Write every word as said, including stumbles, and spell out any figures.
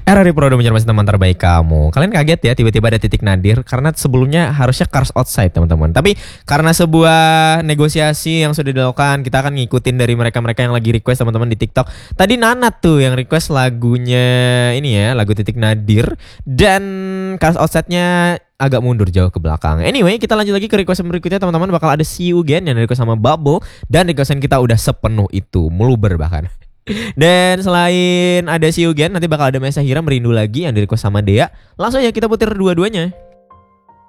Era Repro udah masih teman terbaik kamu. Kalian kaget ya tiba-tiba ada titik nadir karena sebelumnya harusnya Cars Outside teman-teman. Tapi karena sebuah negosiasi yang sudah dilakukan, kita akan ngikutin dari mereka-mereka yang lagi request teman-teman di TikTok. Tadi Nanat tuh yang request lagunya ini ya, lagu titik nadir, dan Cars Outside-nya agak mundur jauh ke belakang. Anyway, kita lanjut lagi ke request berikutnya teman-teman. Bakal ada See You Again yang request sama Bubble, dan requestan kita udah sepenuh itu, meluber bahkan. Dan selain ada See You Again, nanti bakal ada Mesa Hira Merindu Lagi yang di request sama Dea. Langsung ya kita putar dua-duanya.